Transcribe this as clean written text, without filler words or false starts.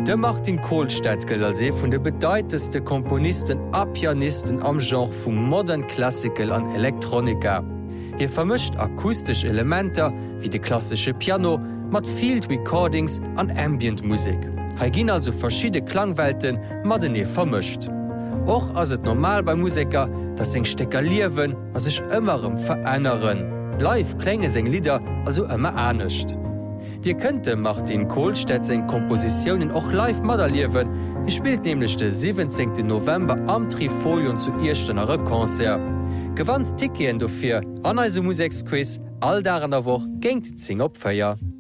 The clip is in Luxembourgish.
De Martin Kohlstedt gilt als vun de bedeutendste Komponisten a Pianisten am Genre vum Modern Classical an Elektronika. Hier vermischt akustisch Elementer wie de klassische Piano mat Field Recordings an Ambient-Musik. Hier gin also verschiedene Klangwelten mat den vermischt. Och ass et normal bei Musiker, dat seg Stecker liewen as sech ëmmerem veränneren. Live klänge seg Lieder also ëmmer ernstnecht. Dir könnte Martin Kohlstedt seg Kompositionen och live Mader liewen. Spielt nämlich den 17. November am Trifolion zu Irstenere Konzert. Gewandt Tikien dofir an eise Musiksquiz all daran der Woch géint 10 op Feier.